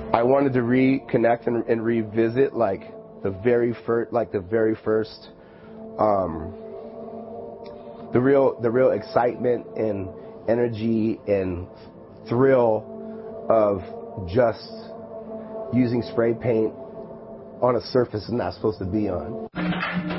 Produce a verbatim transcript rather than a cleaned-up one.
I wanted to reconnect and, and revisit like the very first, like the very first, um, the real, the real excitement and energy and thrill of just using spray paint on a surface it's not supposed to be on.